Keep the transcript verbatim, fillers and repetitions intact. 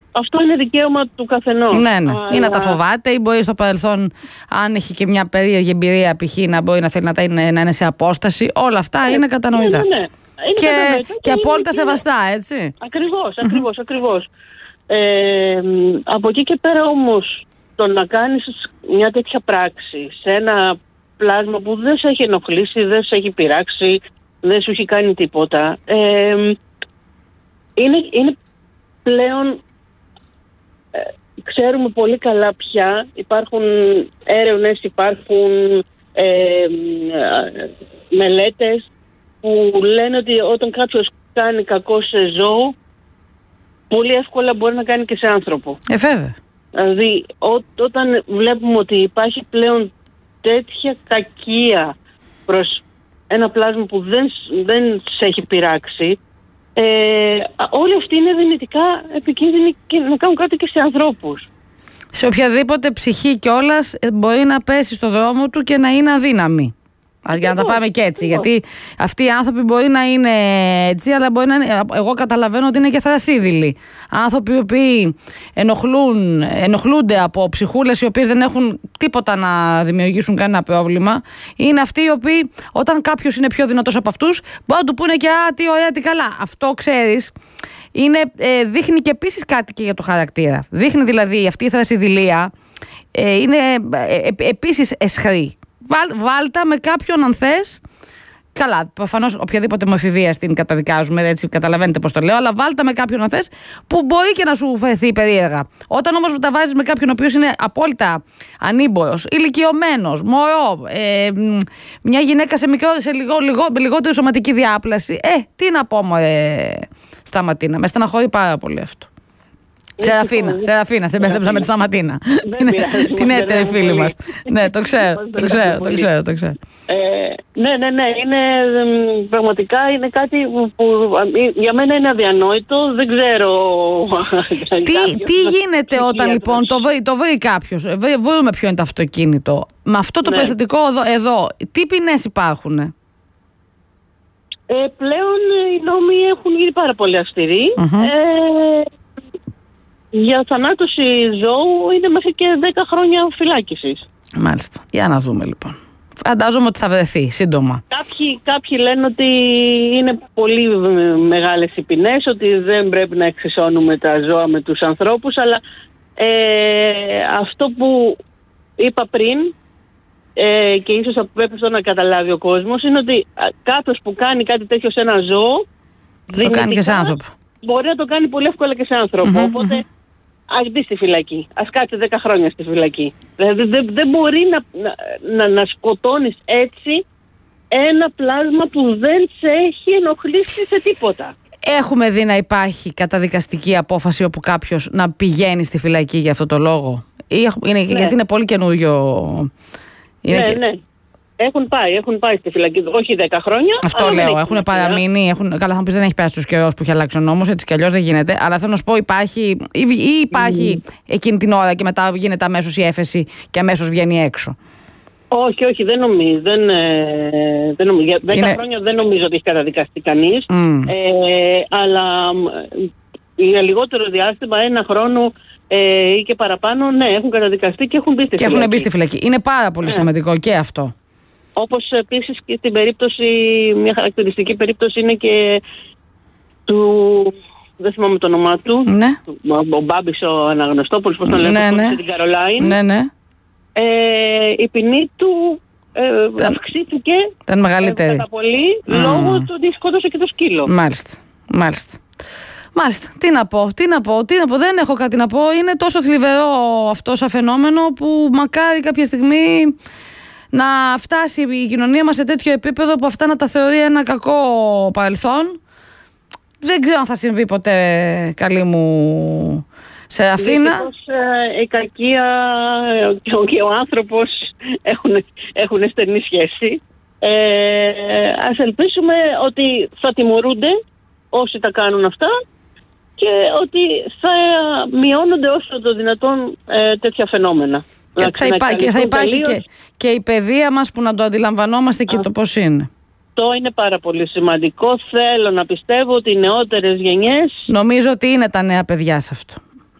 αυτό είναι δικαίωμα του καθενός. Ναι, ναι. Αλλά... Ή να τα φοβάται, ή μπορεί στο παρελθόν, αν έχει και μια περίεργη εμπειρία, π.χ. να μπορεί να θέλει να, τα είναι, να είναι σε απόσταση. Όλα αυτά ναι, είναι κατανοητά. Ναι, ναι, ναι. Είναι και, κατανοητά και, και απόλυτα και... σεβαστά, έτσι. Ακριβώς, ακριβώς, ακριβώς. Ε, από εκεί και πέρα όμως, το να κάνεις μια τέτοια πράξη σε ένα πλάσμα που δεν σε έχει ενοχλήσει, δεν σε έχει πειράξει, δεν σου έχει κάνει τίποτα, ε, είναι, είναι πλέον, ε, ξέρουμε πολύ καλά πια, υπάρχουν έρευνες, υπάρχουν ε, ε, μελέτες που λένε ότι όταν κάποιος κάνει κακό σε ζώο, πολύ εύκολα μπορεί να κάνει και σε άνθρωπο. Ε, βέβαια. Δηλαδή, ό, όταν βλέπουμε ότι υπάρχει πλέον τέτοια κακία προς ένα πλάσμα που δεν, δεν σε έχει πειράξει, ε, όλοι αυτοί είναι δυνητικά επικίνδυνοι και να κάνουν κάτι και σε ανθρώπους. Σε οποιαδήποτε ψυχή κιόλας μπορεί να πέσει στο δρόμο του και να είναι αδύναμη. Για να τα πάμε και έτσι. Γιατί αυτοί οι άνθρωποι μπορεί να είναι έτσι, αλλά μπορεί να είναι. Εγώ καταλαβαίνω ότι είναι και θρασίδηλοι. Άνθρωποι οι οποίοι ενοχλούν, ενοχλούνται από ψυχούλες οι οποίες δεν έχουν τίποτα να δημιουργήσουν κανένα πρόβλημα. Είναι αυτοί οι οποίοι, όταν κάποιος είναι πιο δυνατός από αυτούς, μπορεί να του πούνε και α, τι ωραία, τι καλά. Αυτό ξέρεις. Είναι, ε, δείχνει και επίσης κάτι και για το χαρακτήρα. Δείχνει δηλαδή αυτή η θρασιδηλία ε, είναι ε, ε, επίσης εσχρή. Βάλ, βάλτα με κάποιον αν θες. Καλά, προφανώς οποιαδήποτε μορφή βίας την καταδικάζουμε, έτσι καταλαβαίνετε πώς το λέω, αλλά βάλτα με κάποιον αν θες που μπορεί και να σου φερθεί περίεργα. Όταν όμως τα βάζεις με κάποιον ο οποίος είναι απόλυτα ανήμπορος, ηλικιωμένος, μωρό, ε, μια γυναίκα σε, μικρό, σε λιγό, λιγό, λιγότερη σωματική διάπλαση, ε, τι να πω μωρέ Σταματίνα, με στεναχωρεί πάρα πολύ αυτό. Σεραφίνα, Σεραφίνα, σε μπέρδεψα με τη Σταματίνα. Την έτερη φίλη μας. Ναι, το ξέρω, το ξέρω, το ξέρω, το ξέρω. Ναι, ναι, ναι, είναι πραγματικά είναι κάτι που για μένα είναι αδιανόητο, δεν ξέρω. Τι γίνεται όταν λοιπόν το βρει κάποιος, βρούμε ποιο είναι το αυτοκίνητο, με αυτό το περιστατικό εδώ, τι ποινές υπάρχουν? Πλέον οι νόμοι έχουν γίνει πάρα πολύ αυστηροί. Για θανάτωση ζώου είναι μέχρι και δέκα χρόνια φυλάκισης. Μάλιστα. Για να δούμε λοιπόν. Φαντάζομαι ότι θα βρεθεί σύντομα. Κάποιοι, κάποιοι λένε ότι είναι πολύ μεγάλες οι ποινές, ότι δεν πρέπει να εξισώνουμε τα ζώα με τους ανθρώπους, αλλά ε, αυτό που είπα πριν ε, και ίσως θα πρέπει αυτό να καταλάβει ο κόσμος, είναι ότι κάποιος που κάνει κάτι τέτοιο σε ένα ζώο θα το κάνει και σε άνθρωπο. Μπορεί να το κάνει πολύ εύκολα και σε άνθρωπο. Mm-hmm, οπότε ας μπει στη φυλακή. Ας κάτσει δέκα χρόνια στη φυλακή. Δηλαδή δεν, δεν μπορεί να, να, να σκοτώνεις έτσι ένα πλάσμα που δεν σε έχει ενοχλήσει σε τίποτα. Έχουμε δει να υπάρχει καταδικαστική απόφαση όπου κάποιος να πηγαίνει στη φυλακή για αυτό το λόγο? Είναι, ναι. Γιατί είναι πολύ καινούριο. Είναι ναι, και... ναι. Έχουν πάει, έχουν πάει στη φυλακή, όχι δέκα χρόνια. Αυτό λέω, έχουν παραμείνει. Έχουν, καλά, θα μου πεις δεν έχει πέρασει τους καιρός που έχει αλλάξει ο νόμος, έτσι κι αλλιώς δεν γίνεται. Αλλά θέλω να σου πω, υπάρχει ή, ή υπάρχει mm. εκείνη την ώρα και μετά γίνεται αμέσως η έφεση και αμέσως βγαίνει έξω. Όχι, όχι, δεν νομίζω. Δεν, ε, δεν νομίζω. Για δέκα είναι... χρόνια δεν νομίζω ότι έχει καταδικαστεί κανείς. Mm. Ε, αλλά για λιγότερο διάστημα, ένα χρόνο ε, ή και παραπάνω, ναι, έχουν καταδικαστεί και έχουν μπει στη και φυλακή. Έχουν μπει στη φυλακή. Είναι πάρα πολύ yeah. σημαντικό και αυτό. Όπως επίσης και στην περίπτωση, μια χαρακτηριστική περίπτωση είναι και του, δεν θυμάμαι το όνομά του, ναι. ο Μπάμπης ο Αναγνωστόπουλος, πώς τον ναι, λέμε, ναι. στην Καρολάιν. Ναι, ναι. Ε, η ποινή του ε, αυξήθηκε ήταν μεγαλύτερη. Ε, κατά πολύ mm. λόγω του ότι σκότωσε και το σκύλο. Μάλιστα, μάλιστα. Μάλιστα, τι να πω, τι να πω, τι να πω, δεν έχω κάτι να πω. Είναι τόσο θλιβερό αυτό σαν φαινόμενο που μακάρι κάποια στιγμή να φτάσει η κοινωνία μας σε τέτοιο επίπεδο που αυτά να τα θεωρεί ένα κακό παρελθόν. Δεν ξέρω αν θα συμβεί ποτέ, καλή μου Σεραφίνα. Δυστυχώς η κακία και ο, και ο άνθρωπος έχουν, έχουν στενή σχέση. Ε, ας ελπίσουμε ότι θα τιμωρούνται όσοι τα κάνουν αυτά και ότι θα μειώνονται όσο το δυνατόν ε, τέτοια φαινόμενα. Και θα, υπά, και θα υπάρχει και, και η παιδεία μας που να το αντιλαμβανόμαστε και Α, το πώς είναι. Αυτό είναι πάρα πολύ σημαντικό. Θέλω να πιστεύω ότι οι νεότερες γενιές... Νομίζω ότι είναι τα νέα παιδιά σε αυτό.